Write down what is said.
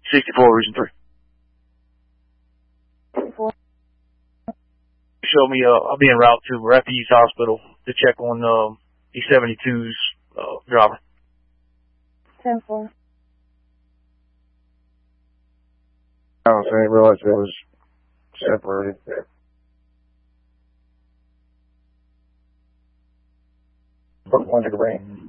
64, reason 3. 4. Show me, I'll be en route to Refuge Hospital to check on, E72's, driver. 10-4. I didn't realize it was separated. Put one to the brain.